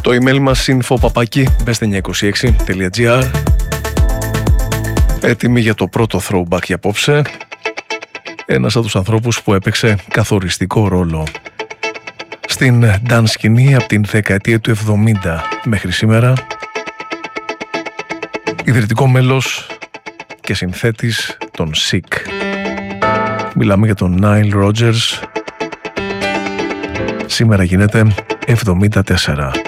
Το email μας info@best926.gr. Έτοιμοι για το πρώτο throwback για απόψε. Ένας από τους ανθρώπους που έπαιξε καθοριστικό ρόλο στην dance σκηνή από την δεκαετία του 70 μέχρι σήμερα. Ιδρυτικό μέλος και συνθέτης των Sick. Μιλάμε για τον Nile Rodgers. Σήμερα γίνεται 74.